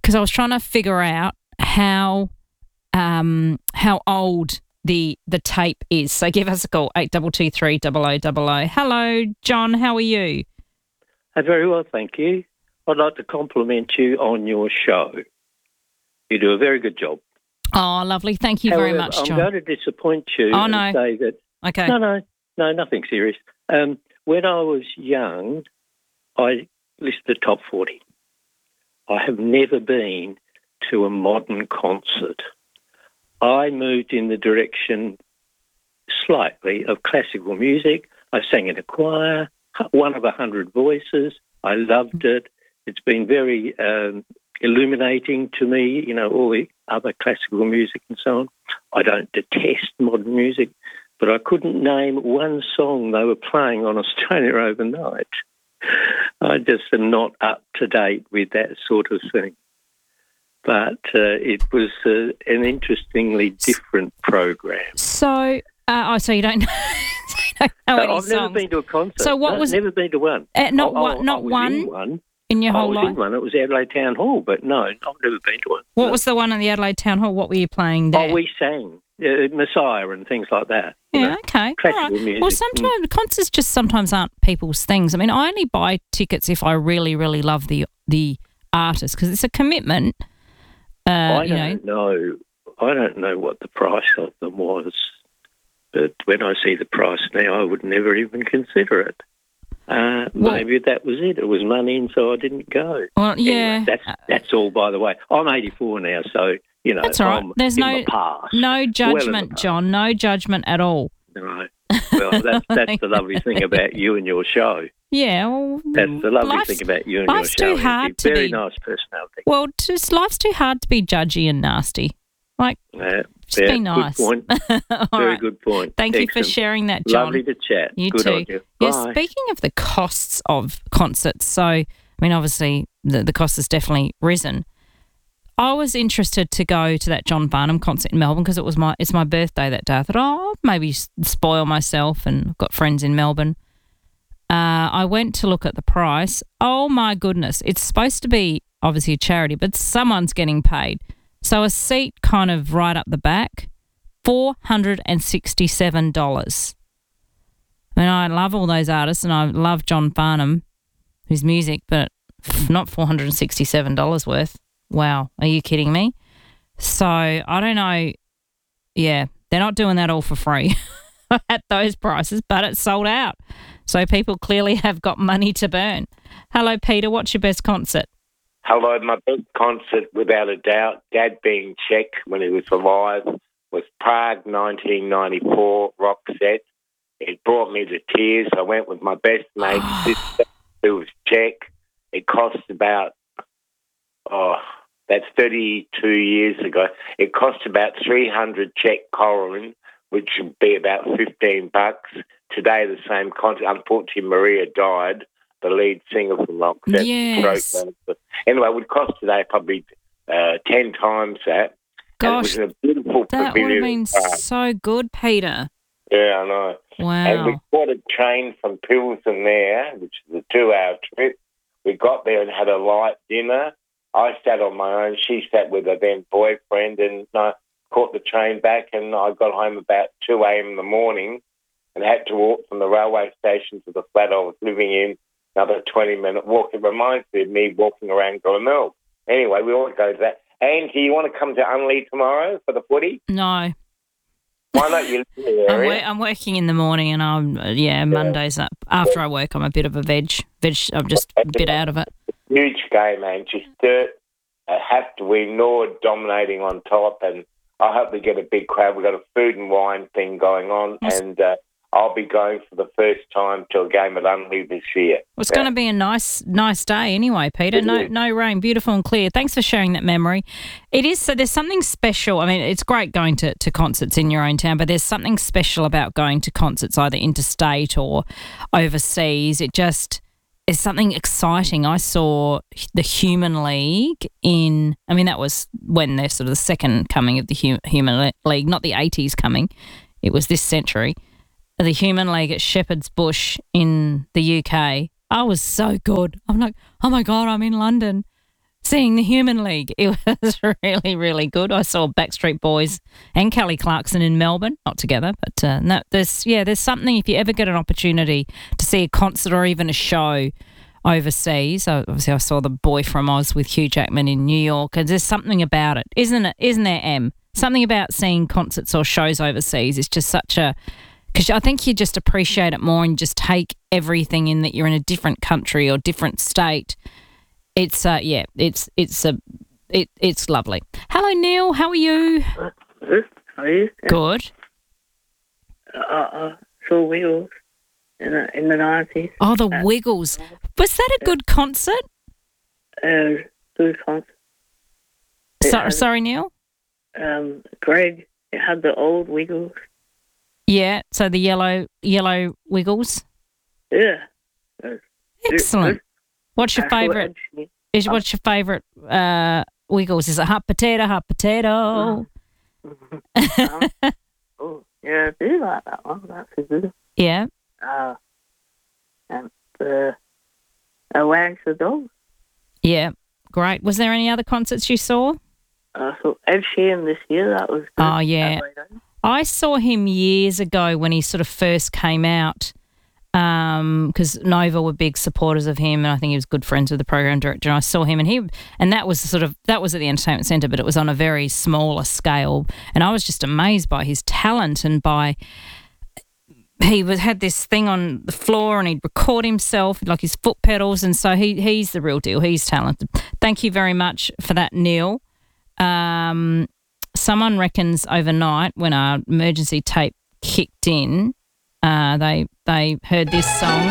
because I was trying to figure out how old the tape is. So give us a call, 8223 0000. Hello, John. How are you? Very well, thank you. I'd like to compliment you on your show. You do a very good job. Oh, lovely. Thank you very much, John. I'm going to disappoint you and say that... Okay. No, nothing serious. When I was young, I listed the top 40. I have never been to a modern concert. I moved in the direction slightly of classical music. I sang in a choir, one of 100 voices. I loved it. It's been very illuminating to me, all the other classical music and so on. I don't detest modern music, but I couldn't name one song they were playing on Australia overnight. I just am not up to date with that sort of thing. But it was an interestingly different program. So, so you don't know, any I've songs. never been to a concert. So what was? Never been to one. Not I was one. In one. In your whole life? I was in one. It was Adelaide Town Hall, but no, I've never been to one. What was the one in the Adelaide Town Hall? What were you playing there? Oh, we sang Messiah and things like that. Yeah, okay. Classical music. Well, sometimes concerts just sometimes aren't people's things. I mean, I only buy tickets if I really, really love the artist because it's a commitment. I don't know what the price of them was, but when I see the price now, I would never even consider it. Maybe that was it. It was money, and so I didn't go. Well, yeah. Anyway, that's all, by the way. I'm 84 now, so, that's all right. There's no past. No judgment, John. No judgment at all. No. Well, that's the lovely thing about you and your show. Yeah, well, that's the lovely thing about you and your show. Life's too hard to be. Very nice personality. Well, life's too hard to be judgy and nasty. Just be nice. Good point. Very good point. Thank you for sharing that, John. Lovely to chat. You good too. On you. Yeah, Bye. speaking of the costs of concerts, so, I mean, obviously the cost has definitely risen. I was interested to go to that John Barnum concert in Melbourne because it's my birthday that day. I thought, I'll maybe spoil myself, and I've got friends in Melbourne. I went to look at the price. Oh, my goodness. It's supposed to be obviously a charity, but someone's getting paid. So a seat kind of right up the back, $467. I mean, I love all those artists and I love John Barnum, his music, but not $467 worth. Wow. Are you kidding me? So I don't know. Yeah, they're not doing that all for free at those prices, but it's sold out. So people clearly have got money to burn. Hello, Peter. What's your best concert? Hello, my best concert, without a doubt, Dad being Czech when he was alive, was Prague 1994 rock set. It brought me to tears. I went with my best mate's sister, who was Czech. It cost about, that's 32 years ago. It cost about 300 Czech korun, which would be about $15. Today, the same concert. Unfortunately, Maria died, the lead singer from Roxette. Yes. Anyway, it would cost today probably 10 times that. Gosh, and it was a beautiful that would have been so good, Peter. Yeah, I know. Wow. And we caught a train from Pilsen there, which is a 2-hour trip. We got there and had a light dinner. I sat on my own. She sat with her then boyfriend, and I caught the train back, and I got home about 2 a.m. in the morning and had to walk from the railway station to the flat I was living in, another 20-minute walk. It reminds me of me walking around Glenelg. Anyway, we always go to that. And do you want to come to Unley tomorrow for the footy? No. Why not? You live in the area? I'm working in the morning, and Mondays up. After I work, I'm a bit of a veg. I'm just a bit out of it. Huge game, man. Just have to win. Nord dominating on top, and I hope we get a big crowd. We've got a food and wine thing going on, and I'll be going for the first time to a game at Unley this year. Well, it's going to be a nice day anyway, Peter. No rain, beautiful and clear. Thanks for sharing that memory. It is, so there's something special. I mean, it's great going to concerts in your own town, but there's something special about going to concerts either interstate or overseas. It just is something exciting. I saw the Human League that was when they're sort of the second coming of the Human League, not the 80s coming. It was this century. The Human League at Shepherd's Bush in the UK. I was so good. I'm like, oh my God, I'm in London. seeing the Human League. It was really, really good. I saw Backstreet Boys and Kelly Clarkson in Melbourne, not together, but no, there's something, if you ever get an opportunity to see a concert or even a show overseas. Obviously, I saw The Boy from Oz with Hugh Jackman in New York, and there's something about it, isn't it? Isn't there, Em? Something about seeing concerts or shows overseas is just such a... Because I think you just appreciate it more and just take everything in that you're in a different country or different state. It's it's lovely. Hello, Neil. How are you? Good. How are you? Good. Saw Wiggles in the 90s. Oh, the Wiggles. Was that a good concert? Good concert. Sorry, Neil? Greg, it had the old Wiggles. Yeah, so the yellow Wiggles. Yeah. Excellent. What's your favourite? What's your favourite Wiggles? Is it hot potato, hot potato? Oh, yeah, I do like that one. That's a good. Yeah. And Wags the Dog. Yeah, great. Was there any other concerts you saw? So Ed Sheeran this year, that was good. Oh, yeah. I saw him years ago when he sort of first came out, because Nova were big supporters of him, and I think he was good friends with the program director. And I saw him, and that was at the entertainment centre, but it was on a very smaller scale. And I was just amazed by his talent and had this thing on the floor, and he'd record himself, like his foot pedals, and so he's the real deal. He's talented. Thank you very much for that, Neil. Someone reckons overnight when our emergency tape kicked in, they heard this song.